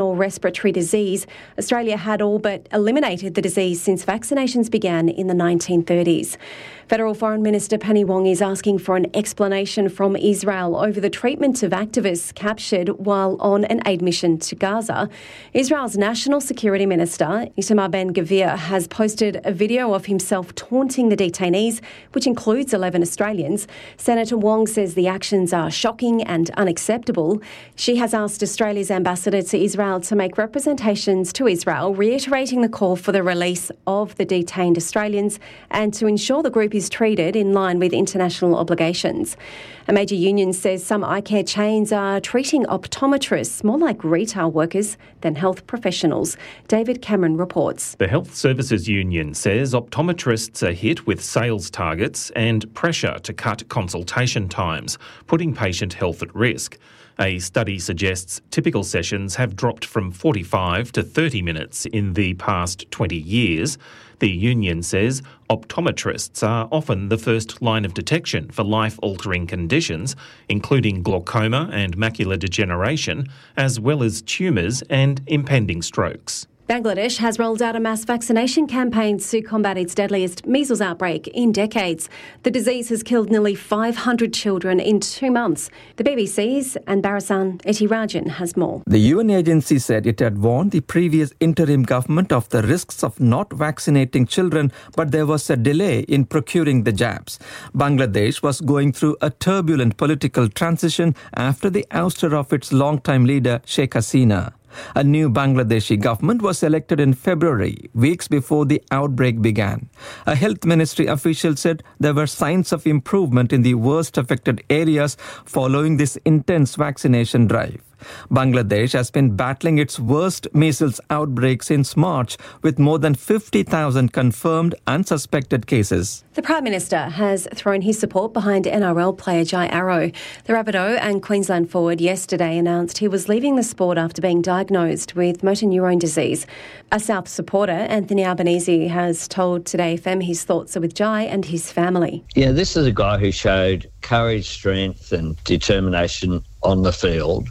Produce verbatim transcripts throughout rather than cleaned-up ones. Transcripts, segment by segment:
respiratory disease. Australia had all but eliminated the disease since vaccinations began in the nineteen thirties. Federal Foreign Minister Penny Wong is asking for an explanation from Israel over the treatment of activists captured while on an aid mission to Gaza. Israel's National Security Minister, Itamar Ben-Gvir, has posted a video of himself taunting the detainees, which includes eleven Australians. Senator Wong says the actions are shocking and unacceptable. She has asked Australia's ambassador to Israel to make representations to Israel, reiterating the call for the release of the detained Australians and to ensure the group is treated in line with international obligations. A major union says some eye care chains are treating optometrists more like retail workers than health professionals. David Cameron reports. The Health Services Union says optometrists are hit with sales targets and pressure to cut consultation times, putting patient health at risk. A study suggests typical sessions have dropped from forty-five to thirty minutes in the past twenty years. The union says optometrists are often the first line of detection for life-altering conditions, including glaucoma and macular degeneration, as well as tumours and impending strokes. Bangladesh has rolled out a mass vaccination campaign to combat its deadliest measles outbreak in decades. The disease has killed nearly five hundred children in two months. The B B C's Anbarasan Etirajan has more. The U N agency said it had warned the previous interim government of the risks of not vaccinating children, but there was a delay in procuring the jabs. Bangladesh was going through a turbulent political transition after the ouster of its longtime leader, Sheikh Hasina. A new Bangladeshi government was elected in February, weeks before the outbreak began. A health ministry official said there were signs of improvement in the worst affected areas following this intense vaccination drive. Bangladesh has been battling its worst measles outbreak since March, with more than fifty thousand confirmed unsuspected cases. The Prime Minister has thrown his support behind N R L player Jai Arrow. The Rabbitoh and Queensland forward yesterday announced he was leaving the sport after being diagnosed with motor neurone disease. A South supporter, Anthony Albanese, has told Today F M his thoughts are with Jai and his family. Yeah, this is a guy who showed courage, strength and determination on the field.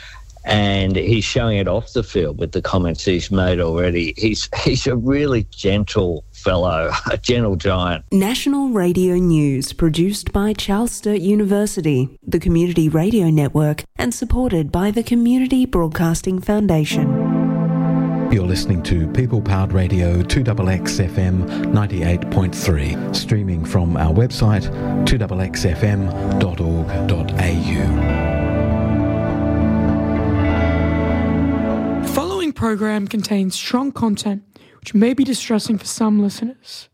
And he's showing it off the field with the comments he's made already. He's he's a really gentle fellow, a gentle giant. National Radio News, produced by Charles Sturt University, the Community Radio Network, and supported by the Community Broadcasting Foundation. You're listening to People Powered Radio two X X F M ninety-eight point three, streaming from our website two x x f m dot org dot a u. The program contains strong content which may be distressing for some listeners.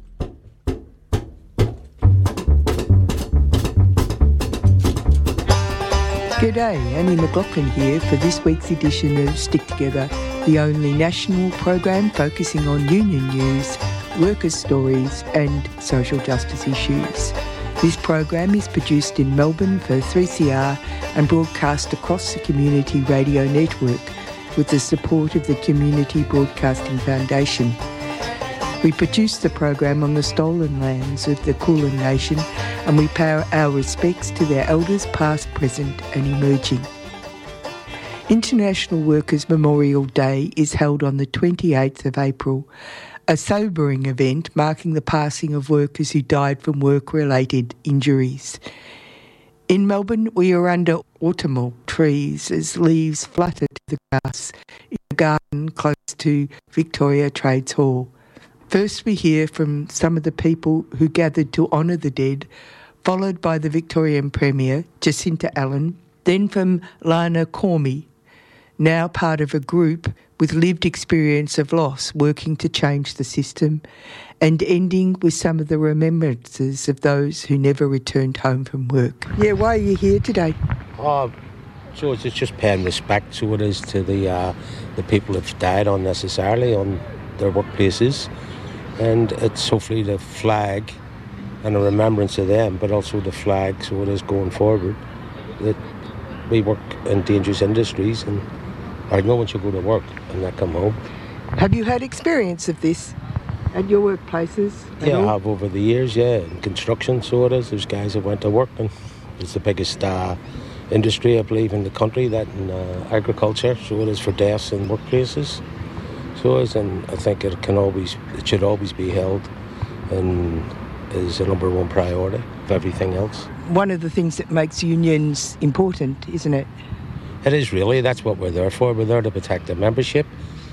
G'day, Annie McLaughlin here for this week's edition of Stick Together, the only national program focusing on union news, workers' stories and social justice issues. This program is produced in Melbourne for three C R and broadcast across the Community Radio Network with the support of the Community Broadcasting Foundation. We produce the program on the stolen lands of the Kulin Nation and we pay our respects to their elders past, present and emerging. International Workers' Memorial Day is held on the twenty-eighth of April, a sobering event marking the passing of workers who died from work-related injuries. In Melbourne, we are under autumnal trees as leaves flutter to the grass in a garden close to Victoria Trades Hall. First we hear from some of the people who gathered to honour the dead, followed by the Victorian Premier, Jacinta Allen, then from Lana Cormie, now part of a group with lived experience of loss working to change the system, and ending with some of the remembrances of those who never returned home from work. Yeah, why are you here today? Oh, George, it's just paying respect, so it is, to the uh, the people who've died unnecessarily on their workplaces, and it's hopefully the flag and a remembrance of them, but also the flag, so it is going forward, that we work in dangerous industries, and I know when you go to work and not come home. Have you had experience of this at your workplaces? Yeah, all? I have over the years, yeah, in construction, so it is. There's guys that went to work, and it's the biggest uh, industry, I believe, in the country, that in uh, agriculture, so it is for deaths in workplaces. So it is, and I think it can always, it should always be held and is the number one priority of everything else. One of the things that makes unions important, isn't it? It is really. That's what we're there for. We're there to protect the membership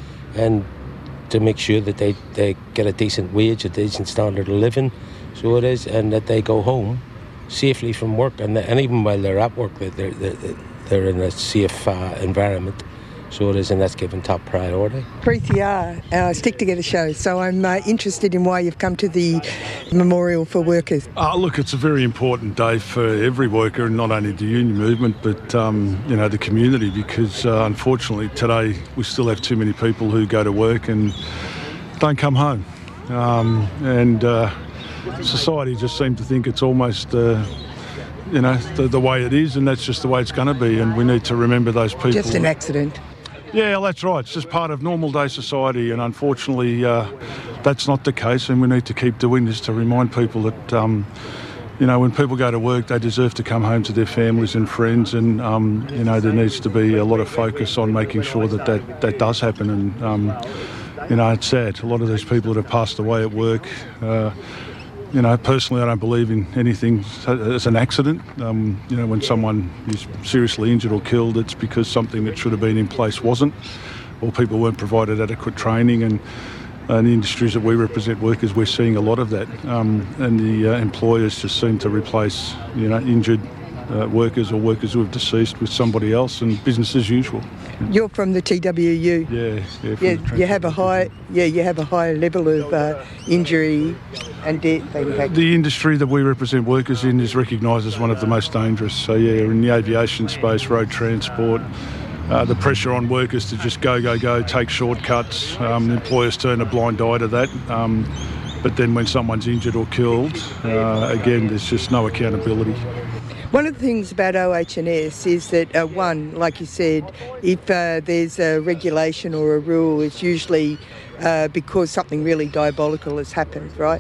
and to make sure that they, they get a decent wage, a decent standard of living. So it is, and that they go home safely from work, and, and even while they're at work, they're, they're, they're in a safe uh, environment. So it is, and that's given top priority. three C R, uh, Stick Together show. So I'm uh, interested in why you've come to the Memorial for Workers. Uh, look, it's a very important day for every worker, and not only the union movement, but um, you know, the community, because uh, unfortunately today we still have too many people who go to work and don't come home. Um, and uh, society just seems to think it's almost... Uh, you know, the, the way it is, and that's just the way it's going to be, and we need to remember those people. Just an accident. Yeah, that's right. It's just part of normal day society, and unfortunately uh, that's not the case, and we need to keep doing this to remind people that, um, you know, when people go to work, they deserve to come home to their families and friends, and, um, you know, there needs to be a lot of focus on making sure that that, that does happen, and, um, you know, it's sad. A lot of these people that have passed away at work, uh, you know, personally, I don't believe in anything as an accident. Um, you know, when someone is seriously injured or killed, it's because something that should have been in place wasn't, or people weren't provided adequate training. And uh, in the industries that we represent workers, we're seeing a lot of that. Um, and the uh, employers just seem to replace, you know, injured uh, workers or workers who have deceased with somebody else, and business as usual. You're from the T W U. Yeah, yeah. Yeah, you have a high, yeah, you have a high level of uh, injury and death. Uh, the industry that we represent workers in is recognised as one of the most dangerous. So yeah, in the aviation space, road transport, uh, the pressure on workers to just go, go, go, take shortcuts. Um, employers turn a blind eye to that. Um, but then when someone's injured or killed, uh, again, there's just no accountability. One of the things about O H and S is that, uh, one, like you said, if uh, there's a regulation or a rule, it's usually uh, because something really diabolical has happened, right?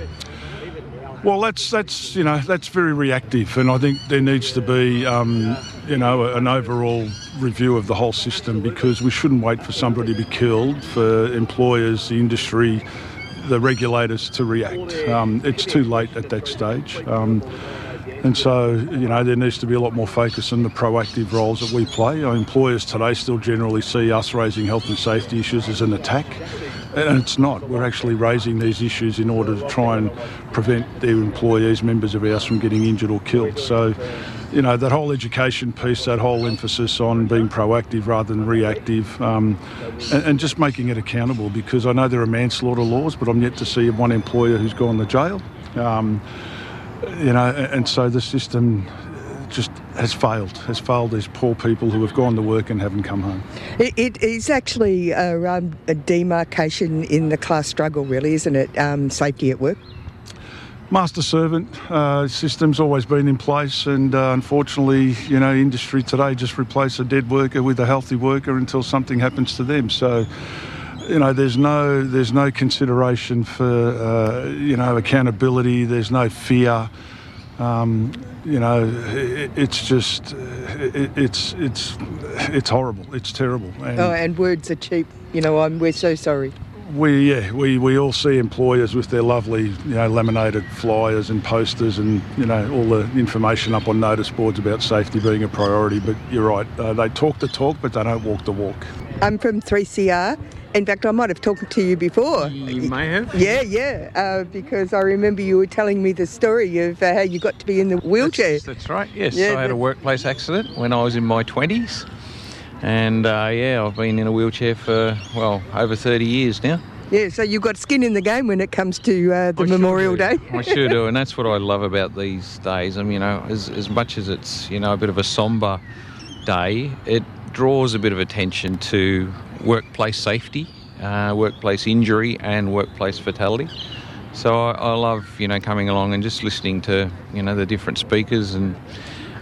Well, that's, that's you know, that's very reactive, and I think there needs to be, um, you know, an overall review of the whole system, because we shouldn't wait for somebody to be killed for employers, the industry, the regulators to react. Um, it's too late at that stage. Um, And so, you know, there needs to be a lot more focus on the proactive roles that we play. Our employers today still generally see us raising health and safety issues as an attack, and it's not. We're actually raising these issues in order to try and prevent their employees, members of ours, from getting injured or killed. So, you know, that whole education piece, that whole emphasis on being proactive rather than reactive, um, and, and just making it accountable, because I know there are manslaughter laws, but I'm yet to see one employer who's gone to jail. Um, You know, and so the system just has failed, has failed these poor people who have gone to work and haven't come home. It, it is actually a, um, a demarcation in the class struggle, really, isn't it? Um, safety at work. Master-servant uh, system's always been in place, and uh, unfortunately, you know, industry today just replace a dead worker with a healthy worker until something happens to them. So, you know, there's no there's no consideration for uh, you know, accountability. There's no fear. Um, you know, it, it's just it, it's it's it's horrible. It's terrible. And, oh, and words are cheap. You know, I'm, we're so sorry. We yeah we, we all see employers with their lovely, you know, laminated flyers and posters and, you know, all the information up on notice boards about safety being a priority. But you're right, uh, they talk the talk, but they don't walk the walk. I'm from three C R. In fact, I might have talked to you before. You may have. Yeah, yeah, uh, because I remember you were telling me the story of uh, how you got to be in the wheelchair. That's, that's right, yes. Yeah, I had a workplace accident when I was in my twenties. And, uh, yeah, I've been in a wheelchair for, well, over thirty years now. Yeah, so you've got skin in the game when it comes to uh, the I Memorial Day. I sure do, and that's what I love about these days. I mean, you know, as, as much as it's, you know, a bit of a sombre day, it draws a bit of attention to workplace safety, uh, workplace injury and workplace fatality. So I, I love, you know, coming along and just listening to, you know, the different speakers and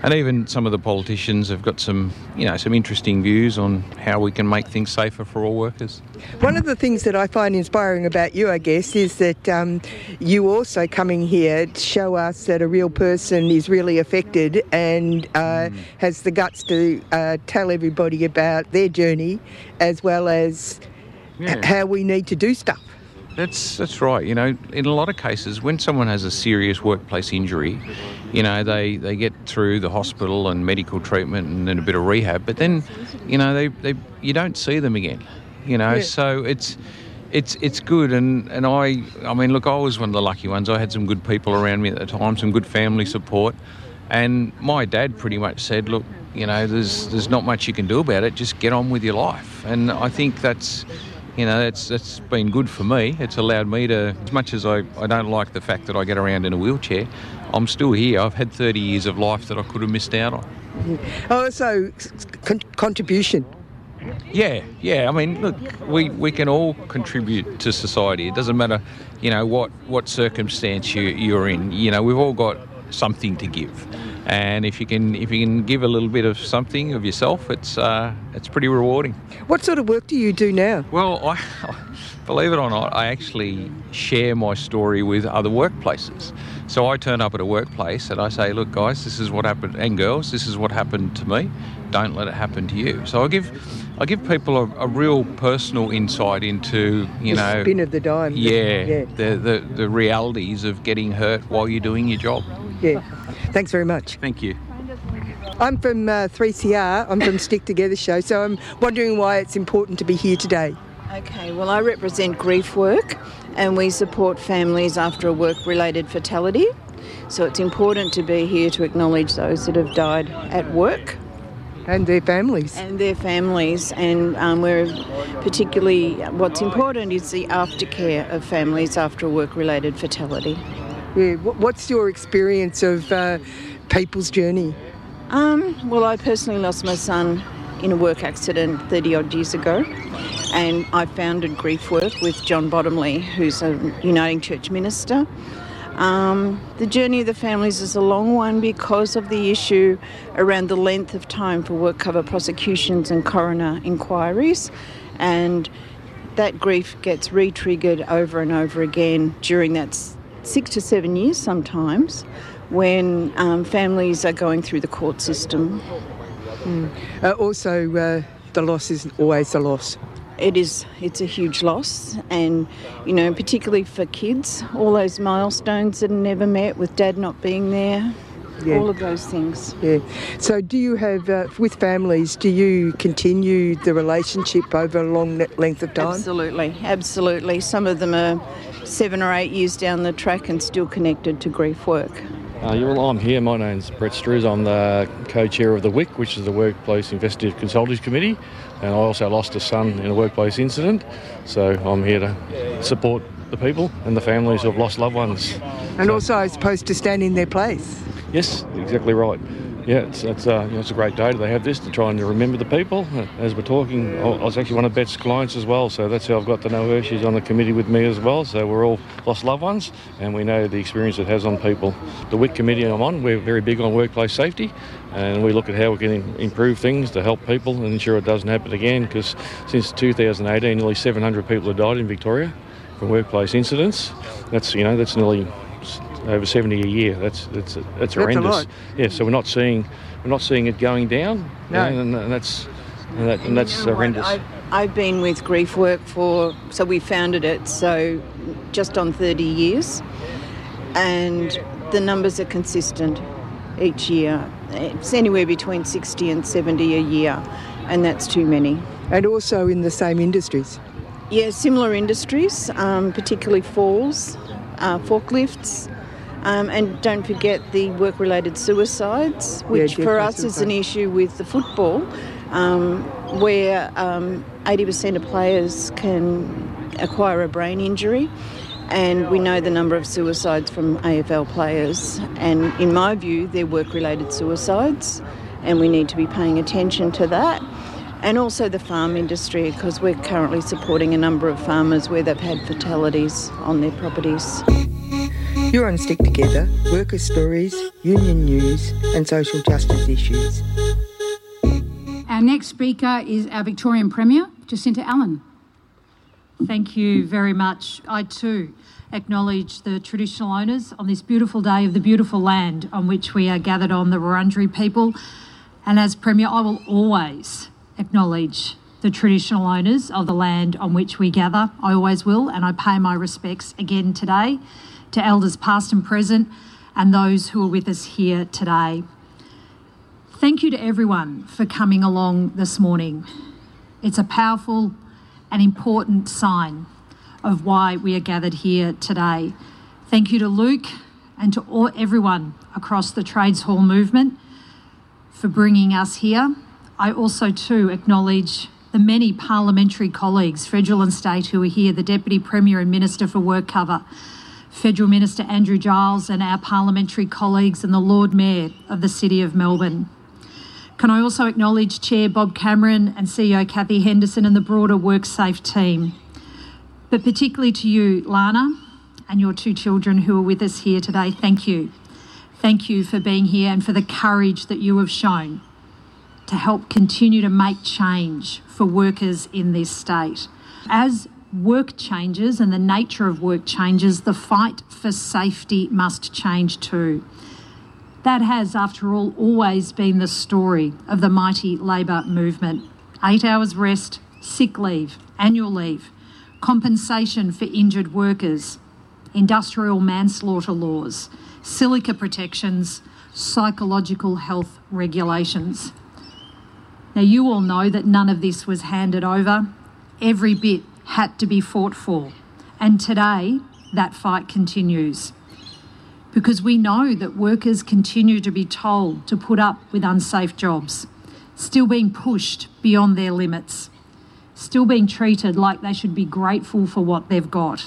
and even some of the politicians have got some, you know, some interesting views on how we can make things safer for all workers. One of the things that I find inspiring about you, I guess, is that um, you also coming here to show us that a real person is really affected and uh, mm. has the guts to uh, tell everybody about their journey as well as yeah. h- how we need to do stuff. That's that's right. You know, in a lot of cases, when someone has a serious workplace injury, you know, they, they get through the hospital and medical treatment and then a bit of rehab, but then, you know, they, they you don't see them again. You know, yeah. so it's it's it's good. And, and I I mean, look, I was one of the lucky ones. I had some good people around me at the time, some good family support, and my dad pretty much said, look, you know, there's there's not much you can do about it. Just get on with your life. And I think that's. You know, that's that's been good for me. It's allowed me to, as much as I, I don't like the fact that I get around in a wheelchair, I'm still here. I've had thirty years of life that I could have missed out on. Oh, so con- contribution. Yeah, yeah. I mean, look, we, we can all contribute to society. It doesn't matter, you know, what, what circumstance you, you're in. You know, we've all got something to give. And if you can if you can give a little bit of something of yourself, it's uh, it's pretty rewarding. What sort of work do you do now? Well, I, believe it or not, I actually share my story with other workplaces. So I turn up at a workplace and I say, look, guys, this is what happened, and girls, this is what happened to me. Don't let it happen to you. So I give I give people a, a real personal insight into, you the know... spin of the dime. Yeah, yeah. The, the, the realities of getting hurt while you're doing your job. Yeah. Thanks very much. Thank you. I'm from uh, three C R. I'm from Stick Together Show, so I'm wondering why it's important to be here today. Okay, well, I represent Grief Work, and we support families after a work-related fatality. So it's important to be here to acknowledge those that have died at work. And their families. And their families. And um, we're particularly, what's important is the aftercare of families after a work-related fatality. Yeah. What's your experience of uh, people's journey? Um, well, I personally lost my son in a work accident thirty odd years ago, and I founded Grief Work with John Bottomley, who's a Uniting Church minister. Um, the journey of the families is a long one because of the issue around the length of time for work cover prosecutions and coroner inquiries, and that grief gets re-triggered over and over again during that six to seven years sometimes when um, families are going through the court system. Mm. Uh, also, uh, the loss isn't always a loss. It is. It's a huge loss, and, you know, particularly for kids, all those milestones that are never met with dad not being there, yeah. all of those things. Yeah. So do you have, uh, with families, do you continue the relationship over a long length of time? Absolutely, absolutely. Some of them are seven or eight years down the track and still connected to Grief Work. Uh, well, I'm here. My name's Brett Strews. I'm the co-chair of the W I C, which is the Workplace Investigative Consultative Committee, and I also lost a son in a workplace incident, so I'm here to support the people and the families who have lost loved ones. And so, also, I suppose, to stand in their place. Yes, exactly right. Yeah, it's it's, uh, you know, it's a great day that they have this to try and remember the people. As we're talking, I was actually one of Bet's clients as well, so that's how I've got to know her. She's on the committee with me as well, so we're all lost loved ones, and we know the experience it has on people. The W I C committee I'm on, we're very big on workplace safety, and we look at how we can improve things to help people and ensure it doesn't happen again, because since two thousand eighteen, nearly seven hundred people have died in Victoria from workplace incidents. That's, you know, that's nearly over seventy a year. That's that's that's, that's horrendous. A lot. Yeah, so we're not seeing we're not seeing it going down. No, you know, and, and that's and, that, and that's you know horrendous. I've, I've been with Grief Work for so we founded it so just on thirty years, and the numbers are consistent each year. It's anywhere between sixty and seventy a year, and that's too many. And also in the same industries. Yeah, similar industries, um, particularly falls, uh, forklifts. Um, and don't forget the work-related suicides, which yeah, for us suicide. is an issue with the football, um, where um, eighty percent of players can acquire a brain injury, and we know the number of suicides from A F L players. And in my view, they're work-related suicides, and we need to be paying attention to that. And also the farm industry, because we're currently supporting a number of farmers where they've had fatalities on their properties. You're on Stick Together, worker stories, union news and social justice issues. Our next speaker is our Victorian Premier, Jacinta Allen. Thank you very much. I too acknowledge the traditional owners on this beautiful day of the beautiful land on which we are gathered on, the Wurundjeri people. And as Premier, I will always acknowledge the traditional owners of the land on which we gather. I always will, and I pay my respects again today to elders past and present and those who are with us here today. Thank you to everyone for coming along this morning. It's a powerful and important sign of why we are gathered here today. Thank you to Luke and to all, everyone across the Trades Hall movement for bringing us here. I also too acknowledge the many parliamentary colleagues, federal and state, who are here, the Deputy Premier and Minister for WorkCover, Federal Minister Andrew Giles, and our parliamentary colleagues and the Lord Mayor of the City of Melbourne. Can I also acknowledge Chair Bob Cameron and C E O Cathy Henderson and the broader WorkSafe team. But particularly to you, Lana, and your two children who are with us here today, thank you. Thank you for being here and for the courage that you have shown to help continue to make change for workers in this state. As work changes and the nature of work changes, the fight for safety must change too. That has, after all, always been the story of the mighty Labor movement. Eight hours rest, sick leave, annual leave, compensation for injured workers, industrial manslaughter laws, silica protections, psychological health regulations. Now, you all know that none of this was handed over. Every bit had to be fought for. And today, that fight continues. Because we know that workers continue to be told to put up with unsafe jobs, still being pushed beyond their limits, still being treated like they should be grateful for what they've got.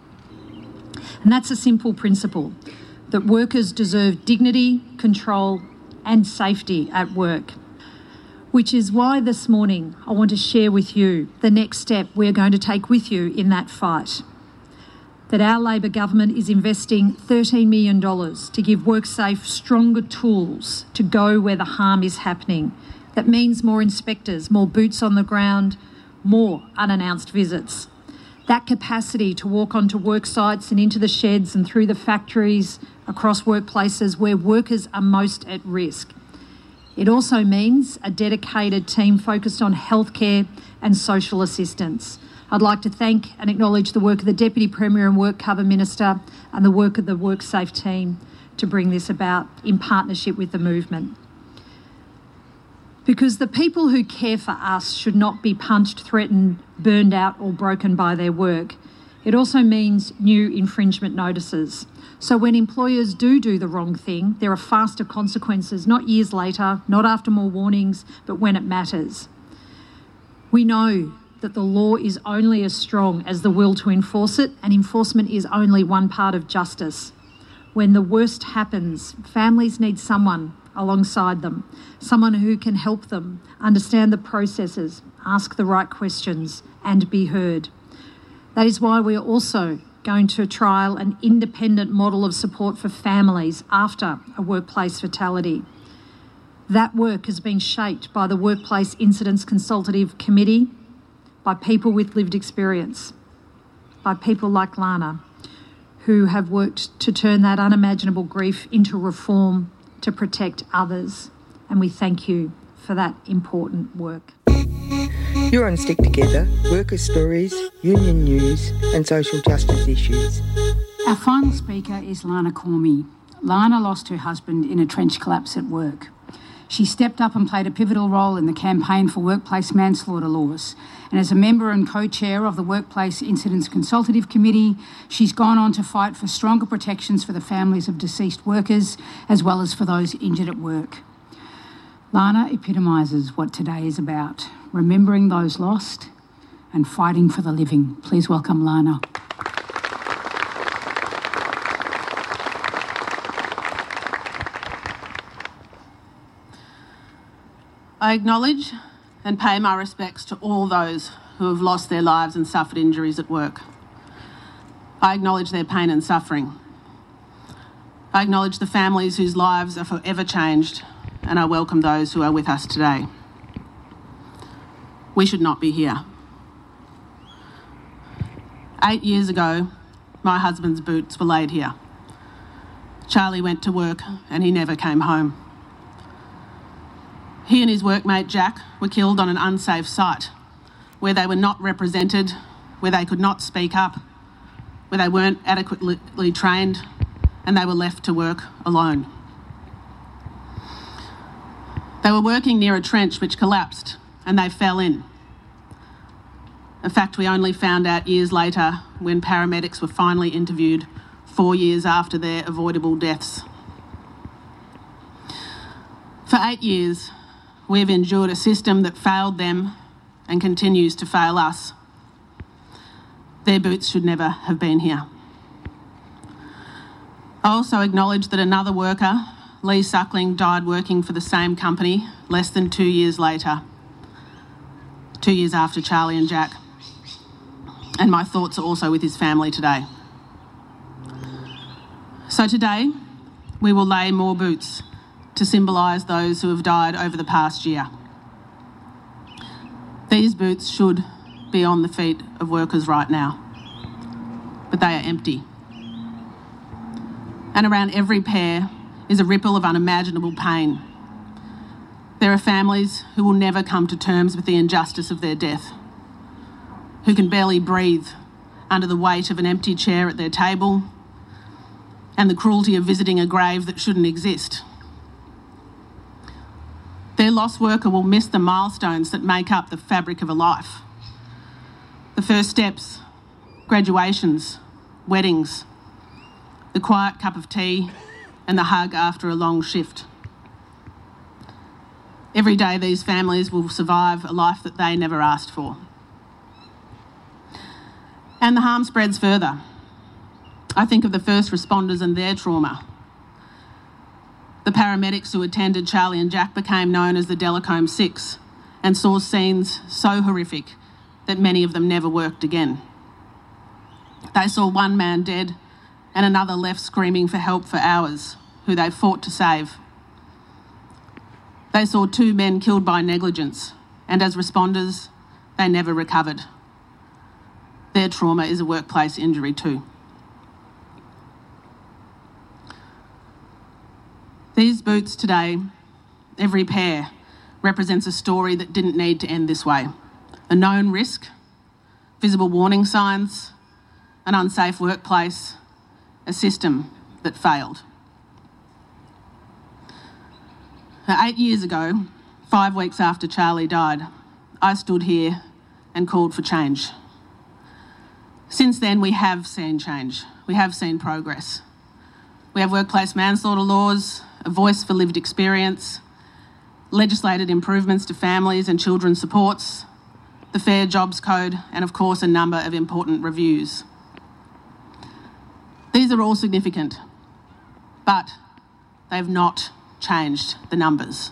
And that's a simple principle, that workers deserve dignity, control, and safety at work. Which is why this morning I want to share with you the next step we're going to take with you in that fight. That our Labor government is investing thirteen million dollars to give WorkSafe stronger tools to go where the harm is happening. That means more inspectors, more boots on the ground, more unannounced visits. That capacity to walk onto work sites and into the sheds and through the factories, across workplaces where workers are most at risk. It also means a dedicated team focused on healthcare and social assistance. I'd like to thank and acknowledge the work of the Deputy Premier and WorkCover Minister and the work of the WorkSafe team to bring this about in partnership with the movement. Because the people who care for us should not be punched, threatened, burned out or broken by their work. It also means new infringement notices. So when employers do do the wrong thing, there are faster consequences, not years later, not after more warnings, but when it matters. We know that the law is only as strong as the will to enforce it, and enforcement is only one part of justice. When the worst happens, families need someone alongside them, someone who can help them understand the processes, ask the right questions, and be heard. That is why we are also going to trial an independent model of support for families after a workplace fatality. That work has been shaped by the Workplace Incidents Consultative Committee, by people with lived experience, by people like Lana, who have worked to turn that unimaginable grief into reform to protect others. And we thank you for that important work. You're on Stick Together, worker stories, union news and social justice issues. Our final speaker is Lana Cormie. Lana lost her husband in a trench collapse at work. She stepped up and played a pivotal role in the campaign for workplace manslaughter laws. And as a member and co-chair of the Workplace Incidents Consultative Committee, she's gone on to fight for stronger protections for the families of deceased workers, as well as for those injured at work. Lana epitomises what today is about, remembering those lost and fighting for the living. Please welcome Lana. I acknowledge and pay my respects to all those who have lost their lives and suffered injuries at work. I acknowledge their pain and suffering. I acknowledge the families whose lives are forever changed, and I welcome those who are with us today. We should not be here. Eight years ago, my husband's boots were laid here. Charlie went to work and he never came home. He and his workmate Jack were killed on an unsafe site where they were not represented, where they could not speak up, where they weren't adequately trained, and they were left to work alone. They were working near a trench which collapsed and they fell in. In fact, we only found out years later when paramedics were finally interviewed four years after their avoidable deaths. For eight years, we've endured a system that failed them and continues to fail us. Their boots should never have been here. I also acknowledge that another worker, Lee Suckling, died working for the same company less than two years later, two years after Charlie and Jack. And my thoughts are also with his family today. So today, we will lay more boots to symbolise those who have died over the past year. These boots should be on the feet of workers right now, but they are empty. And around every pair is a ripple of unimaginable pain. There are families who will never come to terms with the injustice of their death, who can barely breathe under the weight of an empty chair at their table and the cruelty of visiting a grave that shouldn't exist. Their lost worker will miss the milestones that make up the fabric of a life. The first steps, graduations, weddings, the quiet cup of tea and the hug after a long shift. Every day these families will survive a life that they never asked for. And the harm spreads further. I think of the first responders and their trauma. The paramedics who attended Charlie and Jack became known as the Delacombe Six and saw scenes so horrific that many of them never worked again. They saw one man dead and another left screaming for help for hours, who they fought to save. They saw two men killed by negligence, and as responders, they never recovered. Their trauma is a workplace injury too. These boots today, every pair, represents a story that didn't need to end this way. A known risk, visible warning signs, an unsafe workplace, a system that failed. Now, eight years ago, five weeks after Charlie died, I stood here and called for change. Since then, we have seen change. We have seen progress. We have workplace manslaughter laws, a voice for lived experience, legislated improvements to families and children's supports, the Fair Jobs Code, and of course a number of important reviews. These are all significant, but they've not changed the numbers.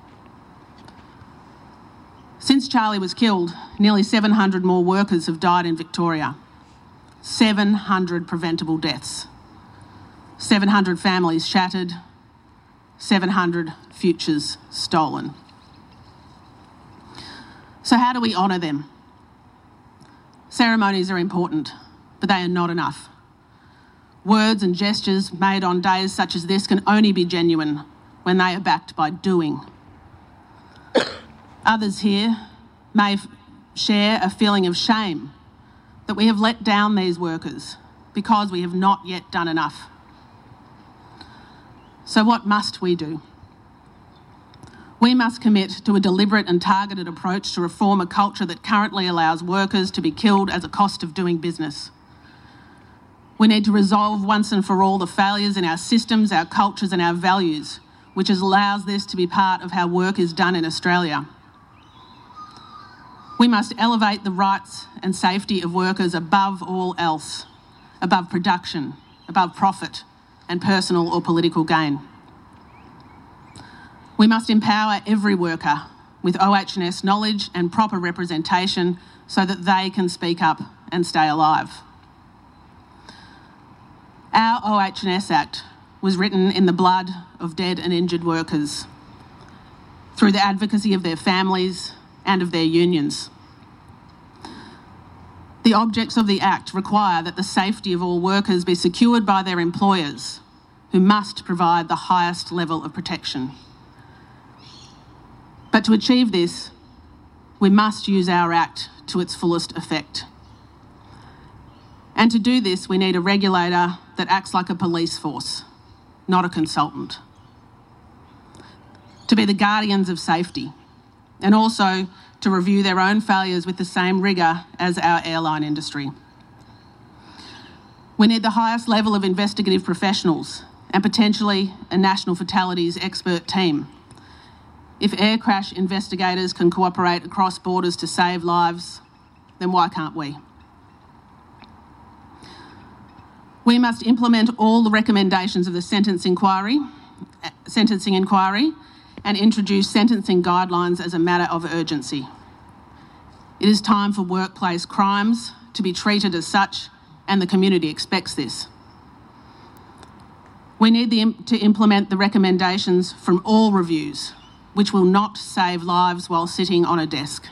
Since Charlie was killed, nearly seven hundred more workers have died in Victoria. seven hundred preventable deaths. seven hundred families shattered. seven hundred futures stolen. So how do we honour them? Ceremonies are important, but they are not enough. Words and gestures made on days such as this can only be genuine when they are backed by doing. Others here may f- share a feeling of shame that we have let down these workers because we have not yet done enough. So what must we do? We must commit to a deliberate and targeted approach to reform a culture that currently allows workers to be killed as a cost of doing business. We need to resolve once and for all the failures in our systems, our cultures and our values, which allows this to be part of how work is done in Australia. We must elevate the rights and safety of workers above all else, above production, above profit and personal or political gain. We must empower every worker with O H and S knowledge and proper representation so that they can speak up and stay alive. Our O H and S Act was written in the blood of dead and injured workers, through the advocacy of their families and of their unions. The objects of the Act require that the safety of all workers be secured by their employers, who must provide the highest level of protection. But to achieve this, we must use our Act to its fullest effect. And to do this, we need a regulator that acts like a police force, not a consultant. To be the guardians of safety, and also to review their own failures with the same rigour as our airline industry. We need the highest level of investigative professionals and potentially a national fatalities expert team. If air crash investigators can cooperate across borders to save lives, then why can't we? We must implement all the recommendations of the sentence inquiry, sentencing inquiry and introduce sentencing guidelines as a matter of urgency. It is time for workplace crimes to be treated as such, and the community expects this. We need the, to implement the recommendations from all reviews, which will not save lives while sitting on a desk.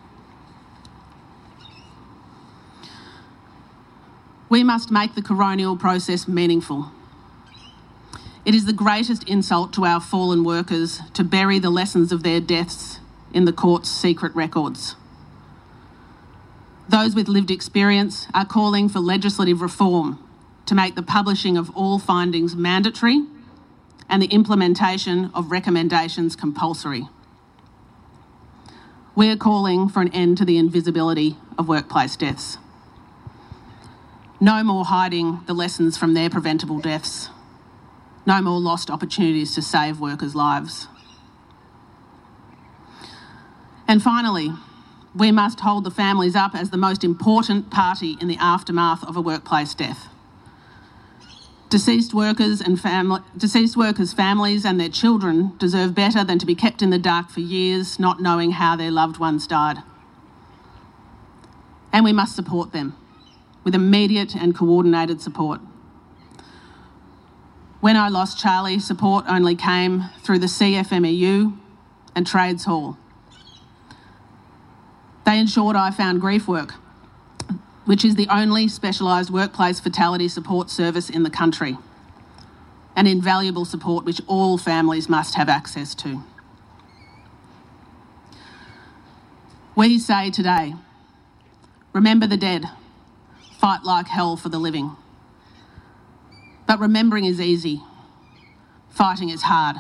We must make the coronial process meaningful. It is the greatest insult to our fallen workers to bury the lessons of their deaths in the court's secret records. Those with lived experience are calling for legislative reform to make the publishing of all findings mandatory and the implementation of recommendations compulsory. We are calling for an end to the invisibility of workplace deaths. No more hiding the lessons from their preventable deaths. No more lost opportunities to save workers' lives. And finally, we must hold the families up as the most important party in the aftermath of a workplace death. Deceased workers and family, deceased workers' families and their children deserve better than to be kept in the dark for years, not knowing how their loved ones died. And we must support them with immediate and coordinated support. When I lost Charlie, support only came through the C F M E U and Trades Hall. They ensured I found Grief Work, which is the only specialised workplace fatality support service in the country, an invaluable support which all families must have access to. We say today, remember the dead, fight like hell for the living. But remembering is easy, fighting is hard.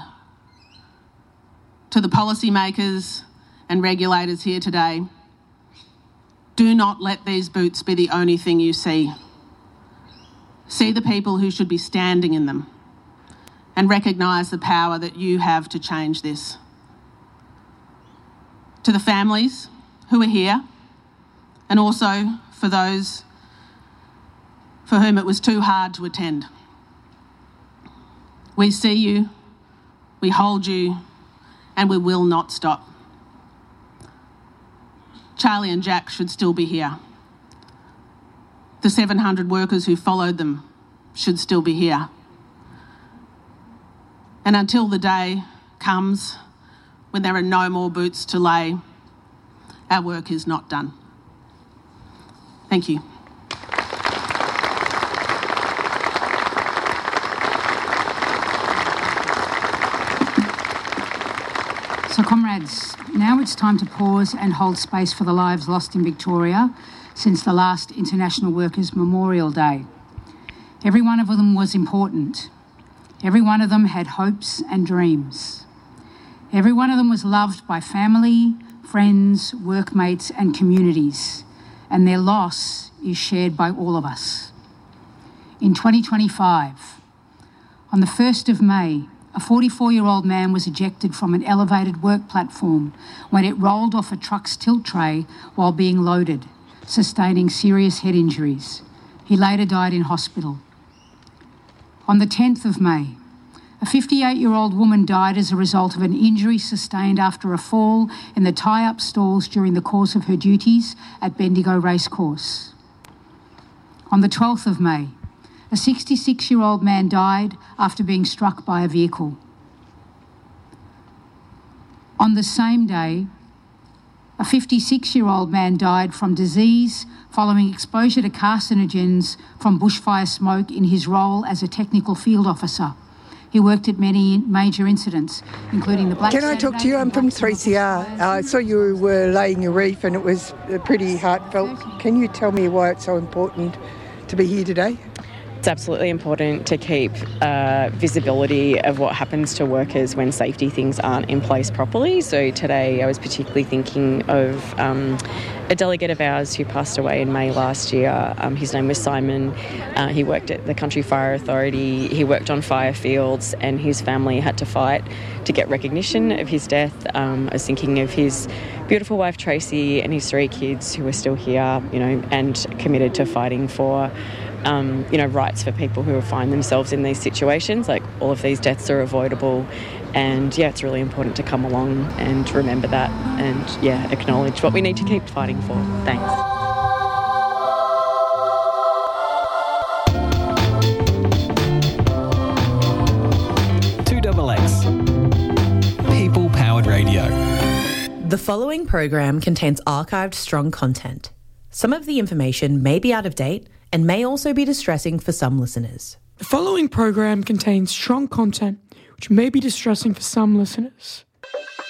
To the policymakers and regulators here today, do not let these boots be the only thing you see. See the people who should be standing in them and recognise the power that you have to change this. To the families who are here, and also for those for whom it was too hard to attend. We see you, we hold you, and we will not stop. Charlie and Jack should still be here. The seven hundred workers who followed them should still be here. And until the day comes when there are no more boots to lay, our work is not done. Thank you. So, comrades, now it's time to pause and hold space for the lives lost in Victoria since the last International Workers' Memorial Day. Every one of them was important. Every one of them had hopes and dreams. Every one of them was loved by family, friends, workmates and communities, and their loss is shared by all of us. In twenty twenty-five, on the first of May, a forty-four-year-old man was ejected from an elevated work platform when it rolled off a truck's tilt tray while being loaded, sustaining serious head injuries. He later died in hospital. On the tenth of May, a fifty-eight-year-old woman died as a result of an injury sustained after a fall in the tie-up stalls during the course of her duties at Bendigo Racecourse. On the twelfth of May, a sixty-six-year-old man died after being struck by a vehicle. On the same day, a fifty-six-year-old man died from disease following exposure to carcinogens from bushfire smoke in his role as a technical field officer. He worked at many major incidents, including the Black Can Saturday I talk to you? I'm from three C R. Uh, I saw you were laying a reef and it was pretty heartfelt. Can you tell me why it's so important to be here today? It's absolutely important to keep uh, visibility of what happens to workers when safety things aren't in place properly. So today I was particularly thinking of um, a delegate of ours who passed away in May last year. Um, his name was Simon. Uh, he worked at the Country Fire Authority. He worked on fire fields and his family had to fight to get recognition of his death. Um, I was thinking of his beautiful wife Tracy and his three kids who are still here, you know, and committed to fighting for Um, you know, rights for people who find themselves in these situations. Like, all of these deaths are avoidable, and yeah, it's really important to come along and remember that, and yeah, acknowledge what we need to keep fighting for. Thanks. two X X. People Powered Radio. The following program contains archived strong content. Some of the information may be out of date and may also be distressing for some listeners. The following program contains strong content which may be distressing for some listeners.